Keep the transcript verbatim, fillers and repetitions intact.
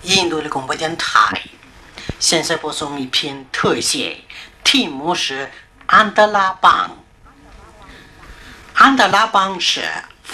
印度的广播电台。现在播送一篇特写，题目是安德拉邦。安德拉邦是